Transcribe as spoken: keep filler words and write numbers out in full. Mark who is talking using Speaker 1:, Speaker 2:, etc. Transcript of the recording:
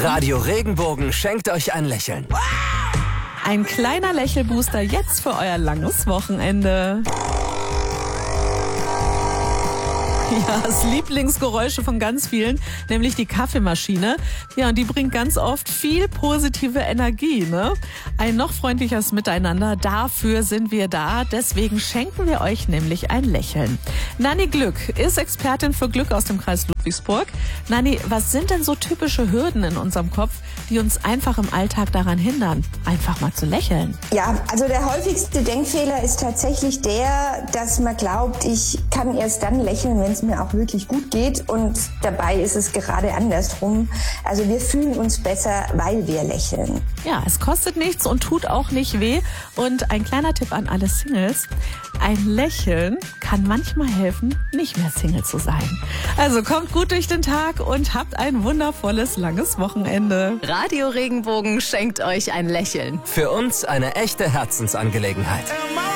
Speaker 1: Radio Regenbogen schenkt euch ein Lächeln.
Speaker 2: Ein kleiner Lächelbooster jetzt für euer langes Wochenende. Ja, das Lieblingsgeräusche von ganz vielen, nämlich die Kaffeemaschine. Ja, und die bringt ganz oft viel positive Energie, ne? Ein noch freundliches Miteinander, dafür sind wir da. Deswegen schenken wir euch nämlich ein Lächeln. Nanni Glück ist Expertin für Glück aus dem Kreis Ludwigsburg. Nanni, was sind denn so typische Hürden in unserem Kopf, die uns einfach im Alltag daran hindern, einfach mal zu lächeln?
Speaker 3: Ja, also der häufigste Denkfehler ist tatsächlich der, dass man glaubt, ich kann erst dann lächeln, wenn es mir auch wirklich gut geht, und dabei ist es gerade andersrum. Also wir fühlen uns besser, weil wir lächeln.
Speaker 2: Ja, es kostet nichts und tut auch nicht weh. Und ein kleiner Tipp an alle Singles: Ein Lächeln kann manchmal helfen, nicht mehr Single zu sein. Also kommt gut durch den Tag und habt ein wundervolles, langes Wochenende.
Speaker 4: Radio Regenbogen schenkt euch ein Lächeln.
Speaker 1: Für uns eine echte Herzensangelegenheit.